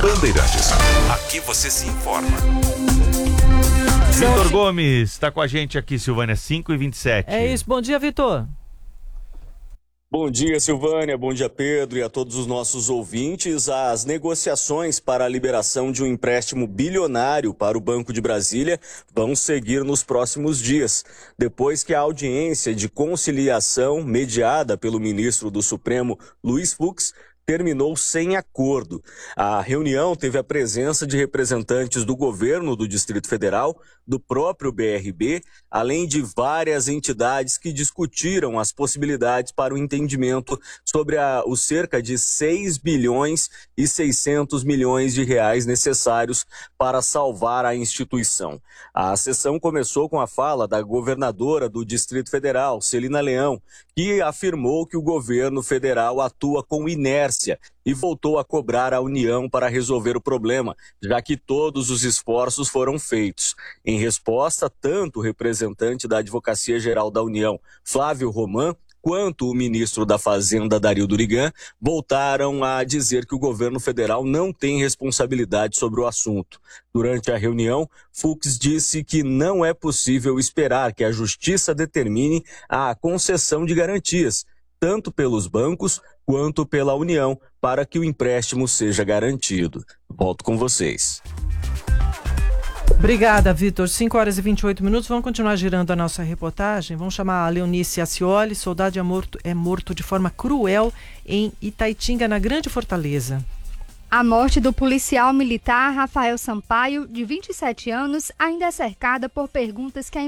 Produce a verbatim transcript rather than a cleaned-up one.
Bandeirantes. Aqui você se informa. Vitor Gomes está com a gente aqui, Silvânia, cinco e vinte e sete. É isso, bom dia, Vitor. Bom dia, Silvânia, bom dia, Pedro, e a todos os nossos ouvintes. As negociações para a liberação de um empréstimo bilionário para o Banco de Brasília vão seguir nos próximos dias, depois que a audiência de conciliação mediada pelo ministro do Supremo, Luiz Fux, terminou sem acordo. A reunião teve a presença de representantes do governo do Distrito Federal, do próprio B R B, além de várias entidades que discutiram as possibilidades para o entendimento sobre a, os cerca de seis bilhões e seiscentos milhões de reais necessários para salvar a instituição. A sessão começou com a fala da governadora do Distrito Federal, Celina Leão, que afirmou que o governo federal atua com inércia e voltou a cobrar a União para resolver o problema, já que todos os esforços foram feitos. Em resposta, tanto o representante da Advocacia Geral da União, Flávio Román, quanto o ministro da Fazenda, Dario Durigan, voltaram a dizer que o governo federal não tem responsabilidade sobre o assunto. Durante a reunião, Fux disse que não é possível esperar que a Justiça determine a concessão de garantias, tanto pelos bancos quanto pela União, para que o empréstimo seja garantido. Volto com vocês. Obrigada, Vitor. cinco horas e vinte e oito minutos. Vamos continuar girando a nossa reportagem. Vamos chamar a Leonice Acioli. Soldado é morto, é morto de forma cruel em Itaitinga, na Grande Fortaleza. A morte do policial militar Rafael Sampaio, de vinte e sete anos, ainda é cercada por perguntas que a